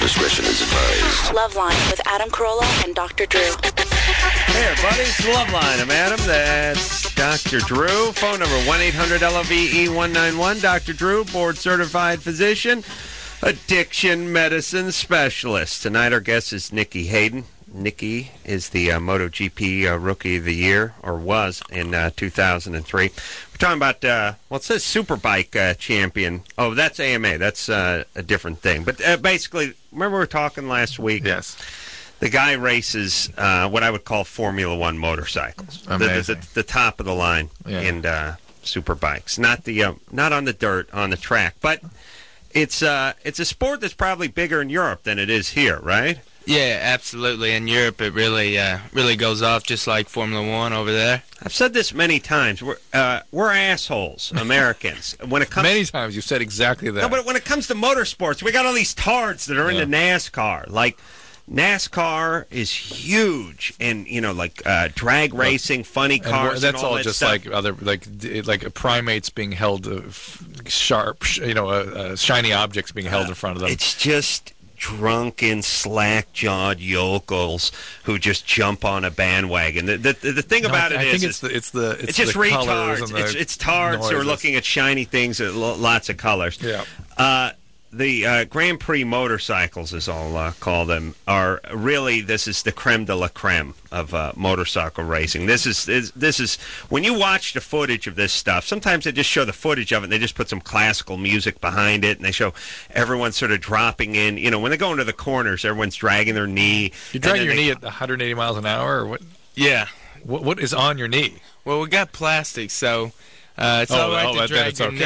discretion is advised. Loveline with Adam Carolla and Dr. Drew. Hey, everybody, it's Loveline. I'm Adam. That's Dr. Drew. Phone number 1-800-LOVE-191. Dr. Drew, board-certified physician, addiction medicine specialist. Tonight, our guest is Nicky Hayden. Nicky is the MotoGP Rookie of the Year, or was, in 2003. We're talking about, it says Superbike champion. Oh, that's AMA. That's a different thing. But basically, remember we were talking last week? Yes. The guy races what I would call Formula One motorcycles. Amazing. The top of the line in Superbikes. Not on the dirt, on the track. But it's a sport that's probably bigger in Europe than it is here, right? Yeah, absolutely. In Europe, it really goes off just like Formula One over there. I've said this many times. We're assholes, Americans. When it comes many times you've said exactly that. No, but when it comes to motorsports, we got all these tards that are into NASCAR. Like NASCAR is huge, and drag racing, funny cars. That's and all all that just stuff. like other primates being held sharp, shiny objects being held in front of them. It's just drunken, slack-jawed yokels who just jump on a bandwagon. The thing about it is, it's just the retards. It's tards noises. who are looking at shiny things, lots of colors. Yeah. The Grand Prix motorcycles, as I'll call them, are really, this is the creme de la creme of motorcycle racing. This is when you watch the footage of this stuff, sometimes they just show the footage of it and they just put some classical music behind it and they show everyone sort of dropping in. When they go into the corners, everyone's dragging their knee. You drag your knee at 180 miles an hour? Or what? Yeah. What is on your knee? Well, we got plastic, so it's all right to drag your knee.